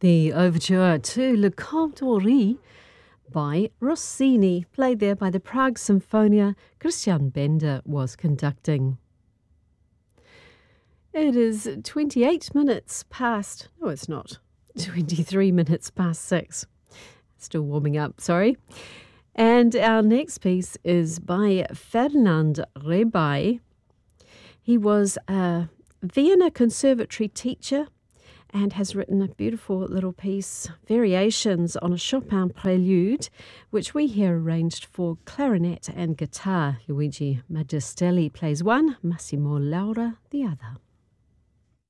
The overture to Le Cantori by Rossini, played there by the Prague Symphonia. Christian Bender was conducting. It is 28 minutes past, no it's not, 23 minutes past 6. Still warming up, sorry. And our next piece is by Ferdinand Rebay. He was a Vienna Conservatory teacher and has written a beautiful little piece, Variations on a Chopin Prelude, which we hear arranged for clarinet and guitar. Luigi Magistelli plays one, Massimo Laura the other.